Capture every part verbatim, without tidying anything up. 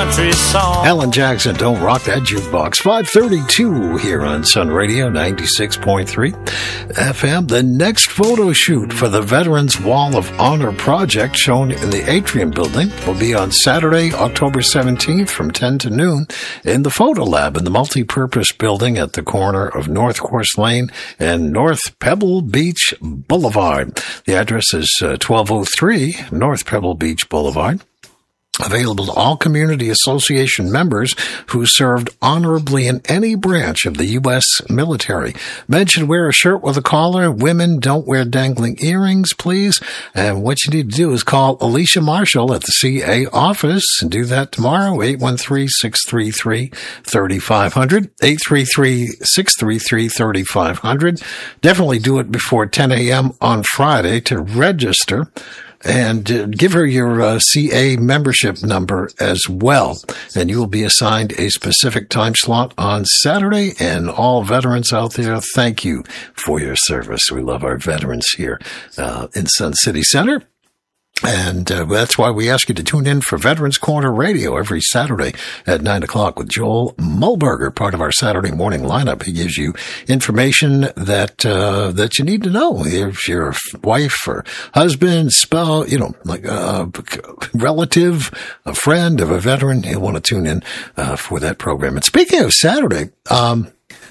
country song. Alan Jackson, Don't Rock That Jukebox. five thirty-two here on Sun Radio, ninety-six point three F M. The next photo shoot for the Veterans Wall of Honor project shown in the Atrium building will be on Saturday, October seventeenth from ten to noon in the Photo Lab in the multi-purpose building at the corner of North Course Lane and North Pebble Beach Boulevard. The address is uh, twelve oh three North Pebble Beach Boulevard. Available to all Community Association members who served honorably in any branch of the U S military. Men should wear a shirt with a collar. Women don't wear dangling earrings, please. And what you need to do is call Alicia Marshall at the C A office and do that tomorrow, eight one three, six three three, three five zero zero, eight three three, six three three, three five zero zero. Definitely do it before ten a.m. on Friday to register. And uh, give her your uh, C A membership number as well. And you will be assigned a specific time slot on Saturday. And all veterans out there, thank you for your service. We love our veterans here uh, in Sun City Center. And uh, that's why we ask you to tune in for Veterans Corner Radio every Saturday at nine o'clock with Joel Mulberger, part of our Saturday morning lineup. He gives you information that uh, that you need to know. If your wife or husband, spouse, you know, like a relative, a friend of a veteran, you'll want to tune in uh, for that program. And speaking of Saturday, um,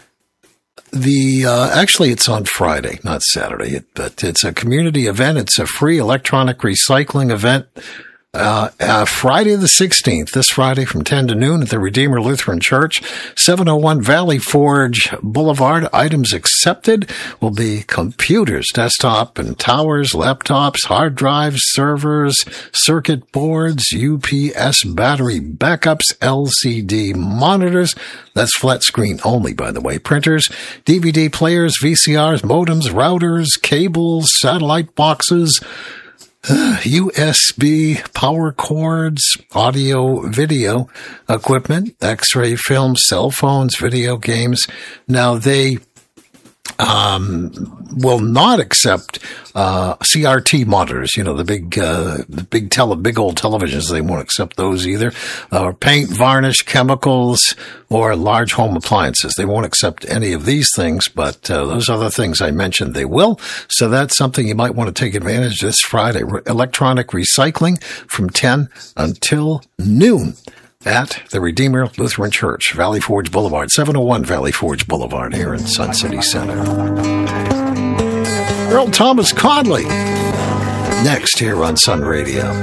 The, uh, actually it's on Friday, not Saturday, but it's a community event. It's a free electronic recycling event. Uh, uh, Friday the sixteenth, this Friday from ten to noon at the Redeemer Lutheran Church, seven oh one Valley Forge Boulevard. Items accepted will be computers, desktop and towers, laptops, hard drives, servers, circuit boards, U P S battery backups, L C D monitors. That's flat screen only, by the way. Printers, D V D players, V C Rs, modems, routers, cables, satellite boxes, U S B power cords, audio, video equipment, X-ray film, cell phones, video games. Now, they um will not accept uh C R T monitors, you know, the big uh the big tele big old televisions. They won't accept those either. Uh, paint, varnish, chemicals, or large home appliances. They won't accept any of these things, but uh, those other things I mentioned they will. So that's something you might want to take advantage of this Friday. Re- electronic recycling from ten until noon at the Redeemer Lutheran Church, Valley Forge Boulevard, seven oh one Valley Forge Boulevard here in Sun City Center. Earl Thomas Conley, next here on Sun Radio.